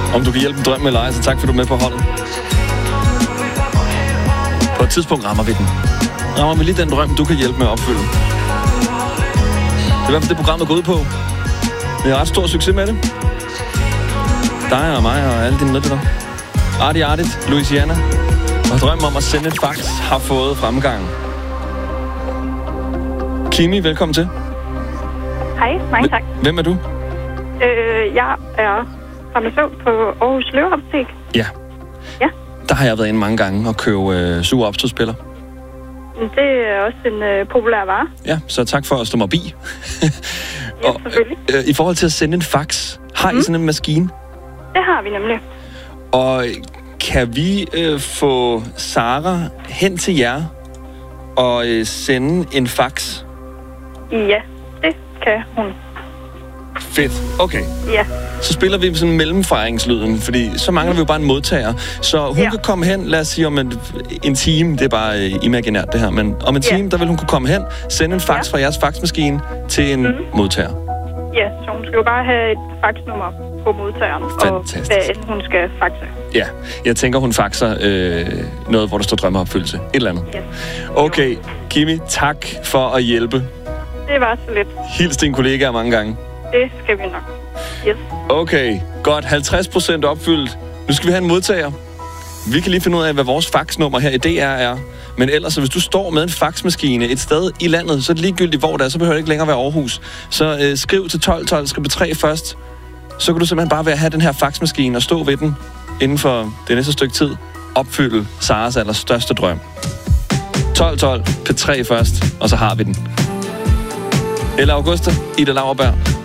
Om du kan hjælpe en drøm med dig, så tak for du er med på holdet. På et tidspunkt rammer vi den. Rammer vi lige den drøm, du kan hjælpe med at opfylde. Det er i hvert fald det, programmet går ud på. Vi har ret stor succes med det. Dig og mig og alle dine medlemmer. Artigt, Louisiana. Og drømmen om at sende et fax har fået fremgang. Kimi, velkommen til. Hej, mange tak. Hvem er du? Jeg er farmaceut på Aarhus Løveapotek. Ja. Ja. Der har jeg været inde mange gange og købe sure opstødspiller. Det er også en populær vare. Ja, så tak for at stå mig bi. Ja, selvfølgelig. I forhold til at sende en fax, har I sådan en maskine? Det har vi nemlig. Og kan vi få Sara hen til jer og sende en fax? Ja, det kan hun. Fedt. Okay. Ja. Så spiller vi sådan mellemfejringslyden, fordi så mangler vi jo bare en modtager. Så hun kan komme hen, lad os sige om en time, det er bare imaginært det her, men om en time, der vil hun kunne komme hen, sende en fax fra jeres faxmaskine til en modtager. Ja, så hun skal jo bare have et faxnummer på modtageren. Fantastisk. Og hvad hun skal faxe. Ja, jeg tænker, hun faxer noget, hvor der står drømmeopfyldelse. Et eller andet. Ja. Okay, Kimi, tak for at hjælpe. Det var så lidt. Hils dine kollegaer mange gange. Det skal vi nok. Yes. Okay, godt. 50% opfyldt. Nu skal vi have en modtager. Vi kan lige finde ud af, hvad vores faxnummer her i DR er. Men ellers, hvis du står med en faxmaskine et sted i landet, så er det ligegyldigt, hvor det er, så behøver det ikke længere være Aarhus. Så skriv til 1212, skriv på 3 først. Så kan du simpelthen bare ved at have den her faxmaskine og stå ved den inden for det næste stykke tid. Opfylde Saras allerstørste drøm. 1212, P3 først, og så har vi den. Eller Augusta, Ida Lauerberg.